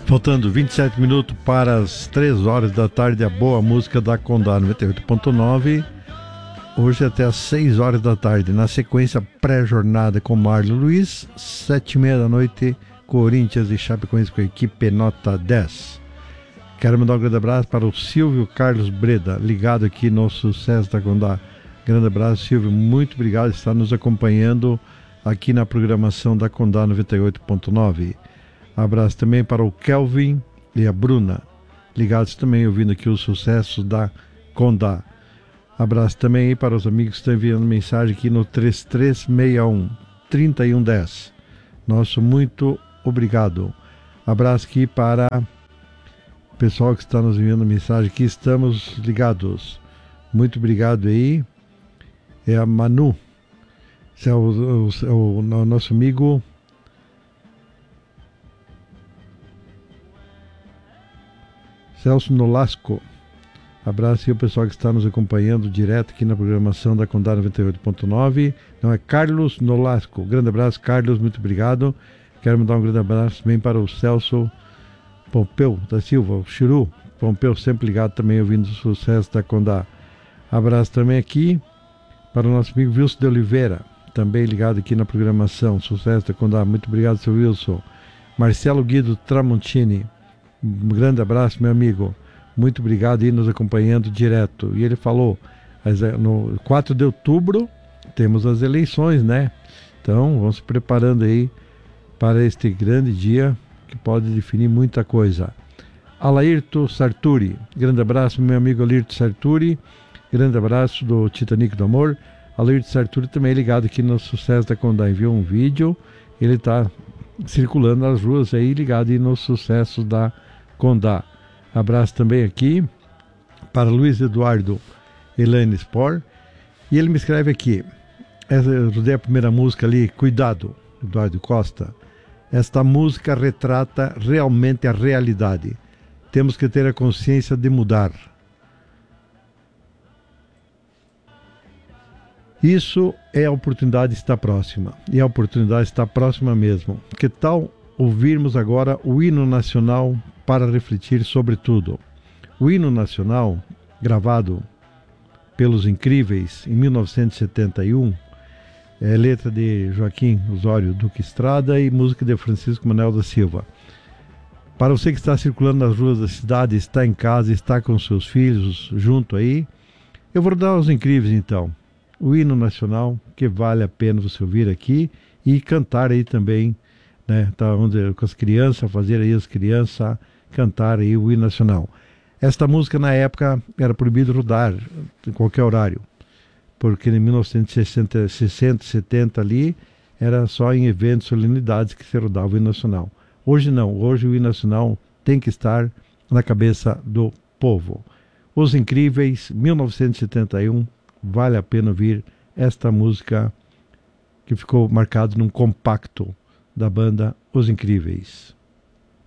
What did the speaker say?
Faltando 27 minutos para as 3 horas da tarde, a boa música da Condá 98.9. Hoje até às 6 horas da tarde. Na sequência, pré-jornada com Marlon Luiz. 7h30 da noite, Corinthians e Chapecoense com a equipe nota 10. Quero mandar um grande abraço para o Silvio Carlos Breda, ligado aqui no Sucesso da Condá. Grande abraço, Silvio. Muito obrigado por estar nos acompanhando aqui na programação da Condá 98.9. Abraço também para o Kelvin e a Bruna, ligados também ouvindo aqui os sucessos da Condá. Abraço também aí para os amigos que estão enviando mensagem aqui no 3361-3110. Nosso muito obrigado. Abraço aqui para o pessoal que está nos enviando mensagem aqui. Estamos ligados. Muito obrigado aí. É a Manu. Esse é o nosso amigo Celso Nolasco. Abraço aí o pessoal que está nos acompanhando direto aqui na programação da Condá 98.9. Não, é Carlos Nolasco. Grande abraço, Carlos, muito obrigado. Quero mandar um grande abraço também para o Celso Pompeu da Silva, o Chiru Pompeu, sempre ligado também ouvindo o sucesso da Condá. Abraço também aqui para o nosso amigo Wilson de Oliveira, também ligado aqui na programação, sucesso da Condá. Muito obrigado, seu Wilson. Marcelo Guido Tramontini. Um grande abraço, meu amigo. Muito obrigado aí nos acompanhando direto. E ele falou, no 4 de outubro temos as eleições, né? Então, vamos se preparando aí para este grande dia que pode definir muita coisa. Alairto Sarturi. Grande abraço, meu amigo Alairto Sarturi. Grande abraço do Titanic do Amor. Alairto Sarturi também ligado aqui no Sucesso da Condá. Enviou um vídeo. Ele está circulando nas ruas aí, ligado aí no Sucesso da Condá. Abraço também aqui para Luiz Eduardo Elaine Spor. E ele me escreve aqui. Eu dei a primeira música ali, Cuidado, Eduardo Costa. Esta música retrata realmente a realidade. Temos que ter a consciência de mudar. Isso é a oportunidade está próxima. E a oportunidade está próxima mesmo. Que tal ouvirmos agora o hino nacional para refletir sobre tudo? O hino nacional, gravado pelos Incríveis em 1971, é letra de Joaquim Osório Duque Estrada e música de Francisco Manuel da Silva. Para você que está circulando nas ruas da cidade, está em casa, está com seus filhos junto aí, eu vou dar os Incríveis então. O hino nacional que vale a pena você ouvir aqui e cantar aí também, né? Tá, vamos dizer, com as crianças, fazer aí as crianças cantar aí o hino nacional. Esta música na época era proibido rodar em qualquer horário, porque em 1960, 70 ali era só em eventos, solenidades que se rodava o hino nacional. Hoje não, hoje o hino nacional tem que estar na cabeça do povo. Os Incríveis, 1971, vale a pena ouvir esta música que ficou marcada num compacto da banda Os Incríveis.